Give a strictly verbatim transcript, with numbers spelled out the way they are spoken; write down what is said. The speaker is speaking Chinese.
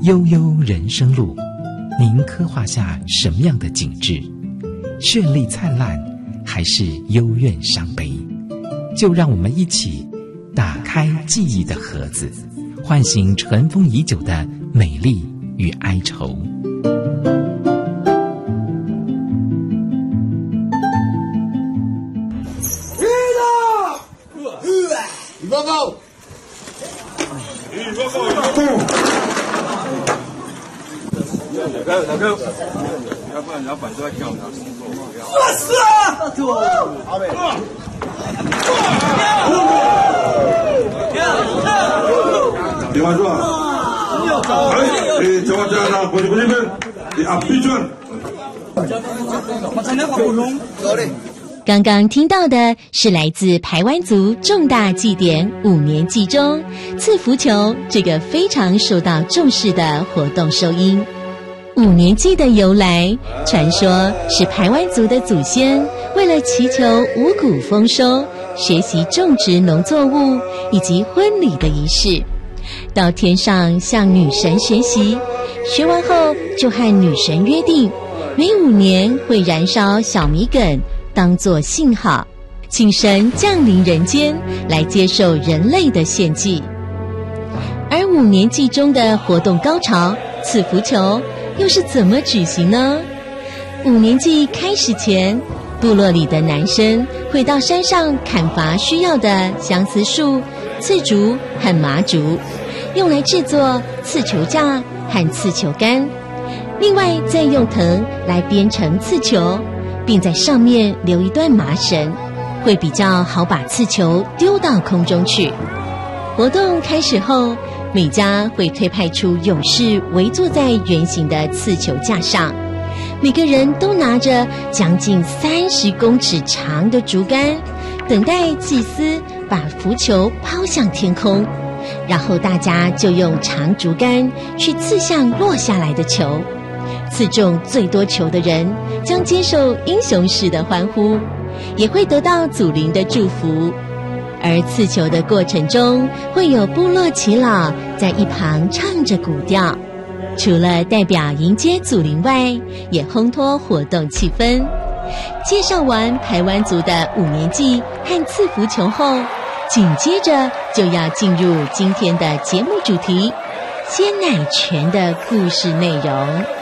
悠悠人生路，您刻画下什么样的景致？绚丽灿烂，还是幽怨伤悲？就让我们一起打开记忆的盒子，唤醒尘封已久的美丽与哀愁。 预报告！预报告！预报告！哪个哪个？要不然老板都在跳拿工作。我死啊！阿伟。 李万硕。哎，诶，저자나보시보시면이앞뒤전。 刚刚听到的是来自排湾族重大祭典五年祭中刺福球这个非常受到重视的活动收音。五年祭的由来，传说是排湾族的祖先为了祈求五谷丰收，学习种植农作物以及婚礼的仪式，到天上向女神学习，学完后就和女神约定，每五年会燃烧小米梗当作信号，请神降临人间来接受人类的献祭。而五年祭中的活动高潮刺福球又是怎么举行呢？五年祭开始前，部落里的男生会到山上砍伐需要的相思树、刺竹和麻竹，用来制作刺球架和刺球杆，另外再用藤来编成刺球，并在上面留一段麻绳，会比较好把刺球丢到空中去。活动开始后，每家会推派出勇士围坐在圆形的刺球架上，每个人都拿着将近三十公尺长的竹竿，等待祭司把浮球抛向天空，然后大家就用长竹竿去刺向落下来的球，刺中最多球的人将接受英雄式的欢呼，也会得到祖灵的祝福。而刺球的过程中，会有部落耆老在一旁唱着古调，除了代表迎接祖灵外，也烘托活动气氛。介绍完排湾族的五年祭和刺福球后，紧接着就要进入今天的节目主题——鲜奶泉的故事内容。